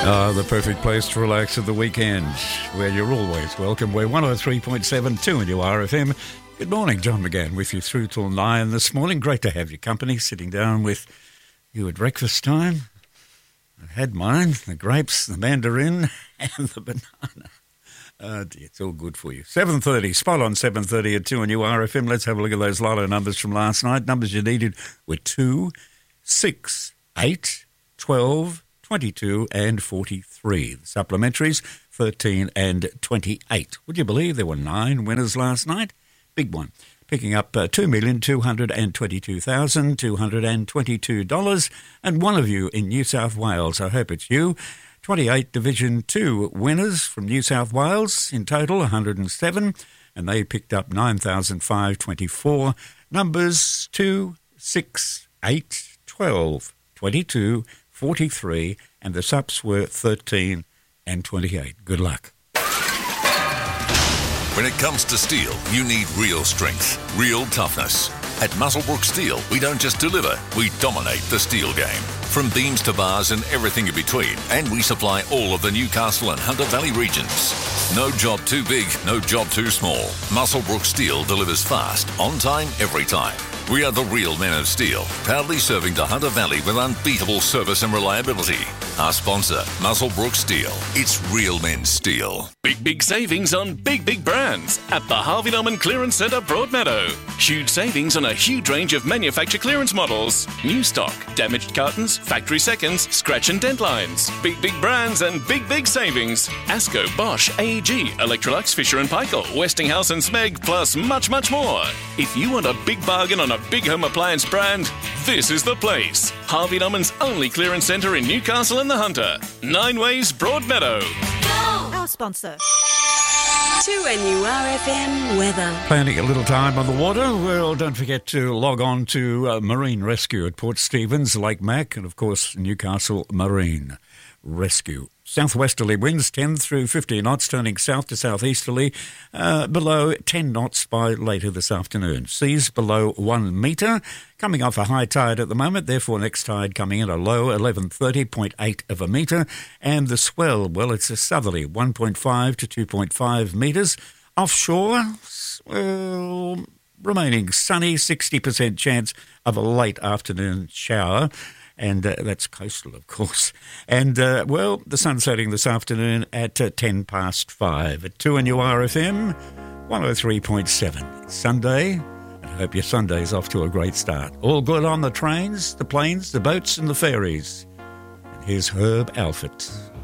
The perfect place to relax at the weekend, where you're always welcome. We're 103.72 in your RFM. Good morning, John McGann with you through till 9 this morning. Great to have your company, sitting down with you at breakfast time. I've had mine, the grapes, the mandarin and the banana. Oh dear, it's all good for you. 7:30, spot on 7:30 at 2 on your RFM. Let's have a look at those lotto numbers from last night. Numbers you needed were 2, 6, 8, 12, 22 and 43. The supplementaries, 13 and 28. Would you believe there were 9 winners last night? Big one. Picking up $2,222,222. And one of you in New South Wales, I hope it's you. 28 Division 2 winners from New South Wales, in total 107. And they picked up $9,524. Numbers 2, 6, 8, 12, 22, 43, and the subs were 13 and 28. Good luck. When it comes to steel, you need real strength, real toughness. At Muswellbrook Steel, we don't just deliver, we dominate the steel game. From beams to bars and everything in between, and we supply all of the Newcastle and Hunter Valley regions. No job too big, no job too small. Muswellbrook Steel delivers fast, on time, every time. We are the real men of steel, proudly serving the Hunter Valley with unbeatable service and reliability. Our sponsor, Muswellbrook Steel. It's real men's steel. Big savings on big brands at the Harvey Norman Clearance Centre, Broadmeadow. Huge savings on a huge range of manufacturer clearance models. New stock, damaged cartons, factory seconds, scratch and dent lines. Big brands and big savings. Asco, Bosch, AEG, Electrolux, Fisher & Paykel, Westinghouse and Smeg, plus much more. If you want a big bargain on a big home appliance brand, this is the place. Harvey Norman's only clearance centre in Newcastle and the Hunter. 9 Ways, Broadmeadow. Our sponsor. 2NURFM weather. Planning a little time on the water? Well, don't forget to log on to Marine Rescue at Port Stephens, Lake Mac, and of course Newcastle Marine Rescue. Southwesterly winds 10 through 15 knots, turning south to southeasterly, below 10 knots by later this afternoon. Seas below 1 metre, coming off a high tide at the moment, therefore next tide coming in a low 1130.8 of a metre, and the swell, well, it's a southerly 1.5 to 2.5 metres. Offshore, well, remaining sunny, 60% chance of a late afternoon shower. And that's coastal, of course. And, well, the sun setting this afternoon at 10 past 5. At 2 on your RFM, 103.7. Sunday. I hope your Sunday's off to a great start. All good on the trains, the planes, the boats and the ferries. And here's Herb Alford.